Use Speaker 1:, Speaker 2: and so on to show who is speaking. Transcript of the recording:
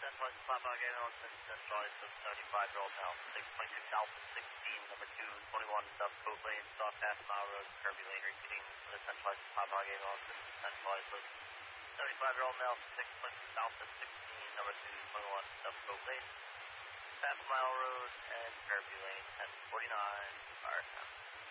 Speaker 1: Centralized Papa Gate on Centralized 75-year-old now, 622 South 16, number 221 South Coat Lane, South Half Mile Road, Kirby Lane, repeating for the Centralized Papa Gate on Centralized 75-year-old male, 622 South 16, number 221 South Coat Lane, Half Mile Road, and Kirby Lane, 1049, Firetown.